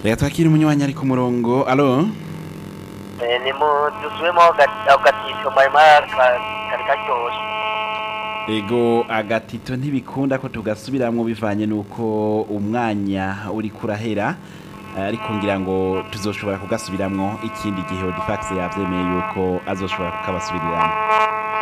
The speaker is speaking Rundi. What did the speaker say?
reka twakire umunywanyi ari ku murongo. Alo, ni mu dusubemo agatisho maremare kari karyoshe. ego agatito ntibikunda ko tugasubiramwo bivanye nuko umwanya uri kurahera, ariko ngira ngo tuzoshobora kugasubiramwo ikindi gihe Odifax yavyemeye yuko azoshobora kukabasubiriramo.